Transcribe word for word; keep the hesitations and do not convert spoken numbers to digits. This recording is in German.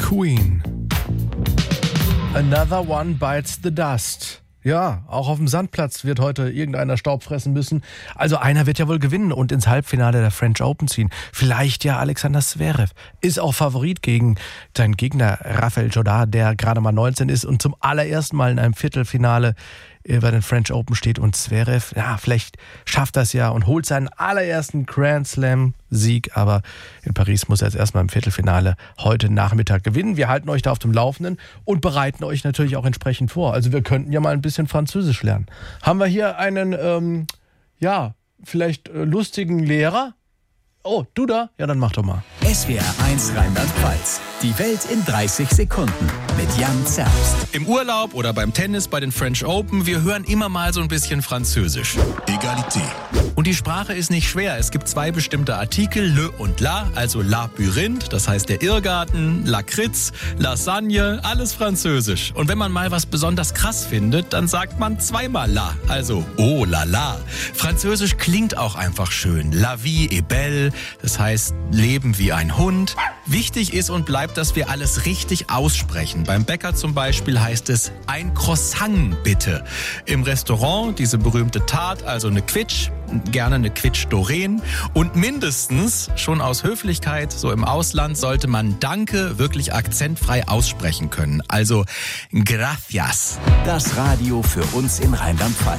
Queen. Another one bites the dust. Ja, auch auf dem Sandplatz wird heute irgendeiner Staub fressen müssen. Also einer wird ja wohl gewinnen und ins Halbfinale der French Open ziehen. Vielleicht ja Alexander Zverev. Ist auch Favorit gegen seinen Gegner Rafael Nadal, der gerade mal neunzehn ist und zum allerersten Mal in einem Viertelfinale bei den French Open steht. Und Zverev, ja, vielleicht schafft das ja und holt seinen allerersten Grand Slam-Sieg. Aber in Paris muss er jetzt erstmal im Viertelfinale heute Nachmittag gewinnen. Wir halten euch da auf dem Laufenden und bereiten euch natürlich auch entsprechend vor. Also wir könnten ja mal ein bisschen Französisch lernen. Haben wir hier einen, ähm, ja, vielleicht äh, lustigen Lehrer? Oh, du da? Ja, dann mach doch mal. S W R eins Rheinland-Pfalz. Die Welt in dreißig Sekunden mit Jan Zerbst. Im Urlaub oder beim Tennis bei den French Open, wir hören immer mal so ein bisschen Französisch. Egalité. Und die Sprache ist nicht schwer. Es gibt zwei bestimmte Artikel, le und la, also Labyrinth, das heißt der Irrgarten, Lakritz, Lasagne, alles Französisch. Und wenn man mal was besonders krass findet, dann sagt man zweimal la, also oh la la. Französisch klingt auch einfach schön. La vie est belle, das heißt Leben wie ein Hund. Wichtig ist und bleibt, dass wir alles richtig aussprechen. Beim Bäcker zum Beispiel heißt es ein Croissant bitte. Im Restaurant diese berühmte Tarte, also eine Quitsch, gerne eine Quitsch Doreen. Und mindestens, schon aus Höflichkeit, so im Ausland, sollte man Danke wirklich akzentfrei aussprechen können. Also gracias. Das Radio für uns in Rheinland-Pfalz.